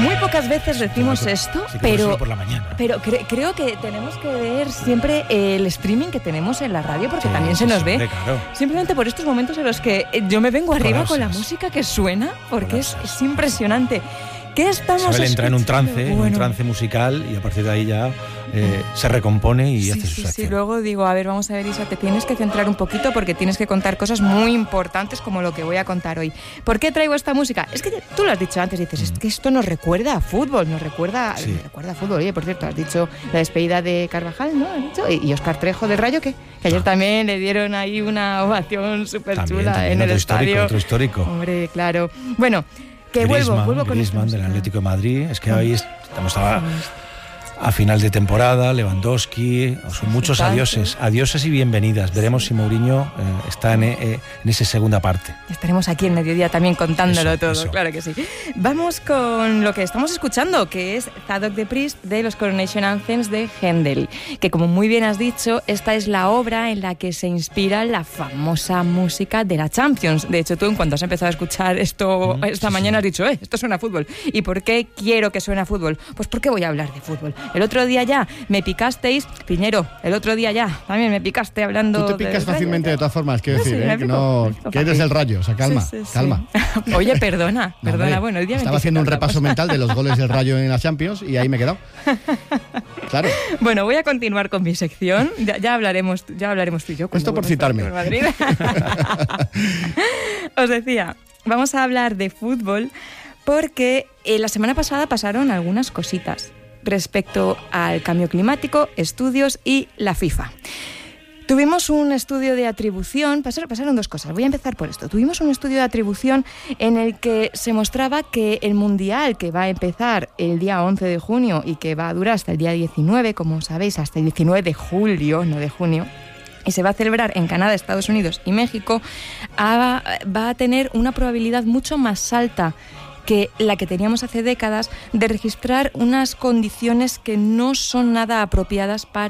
Muy pocas veces decimos esto, pero por la mañana. Pero creo que tenemos que ver siempre el streaming que tenemos en la radio, porque también se nos ve. Claro. Simplemente por estos momentos en los que yo me vengo arriba con la música que suena, porque es impresionante. ¿Qué estamos Isabel entra en un trance musical, y a partir de ahí ya se recompone y hace sus acciones. Sí, luego digo, a ver, vamos a ver, Isa, te tienes que centrar un poquito porque tienes que contar cosas muy importantes como lo que voy a contar hoy. ¿Por qué traigo esta música? Es que tú lo has dicho antes, dices, es que esto nos recuerda a fútbol, nos recuerda a fútbol. Oye, por cierto, has dicho la despedida de Carvajal, ¿no? ¿Has dicho? Y Óscar Trejo del Rayo, que ayer también le dieron ahí una ovación súper chula en el estadio. Otro histórico. Hombre, claro. Bueno, que Griezmann, vuelvo con Griezmann del Atlético de Madrid. Es que hoy estamos a final de temporada, Lewandowski, son muchos adioses y bienvenidas. Veremos si Mourinho está en esa segunda parte. Estaremos aquí en mediodía también contándolo todo, claro que sí. Vamos con lo que estamos escuchando, que es Zadok the Priest de los Coronation Anthems de Händel, que como muy bien has dicho, esta es la obra en la que se inspira la famosa música de la Champions. De hecho, tú en cuanto has empezado a escuchar esto esta mañana has dicho, esto suena a fútbol. ¿Y por qué quiero que suene a fútbol? Pues porque voy a hablar de fútbol. El otro día ya me picasteis, Piñero, el otro día ya también me picaste hablando. Tú te picas fácilmente de todas formas, quiero decir, que eres el Rayo, o sea, calma, calma. Oye, perdona, bueno, el día estaba haciendo un repaso mental de los goles del Rayo en la Champions y ahí me he quedado. Claro. Bueno, voy a continuar con mi sección, ya hablaremos tú y yo. Esto por citarme. Os decía, vamos a hablar de fútbol porque la semana pasada pasaron algunas cositas respecto al cambio climático, estudios y la FIFA. Tuvimos un estudio de atribución, pasaron dos cosas, voy a empezar por esto. Tuvimos un estudio de atribución en el que se mostraba que el Mundial, que va a empezar el día 11 de junio y que va a durar hasta el día 19, como sabéis, hasta el 19 de julio, no de junio, y se va a celebrar en Canadá, Estados Unidos y México, va a tener una probabilidad mucho más alta que la que teníamos hace décadas de registrar unas condiciones que no son nada apropiadas para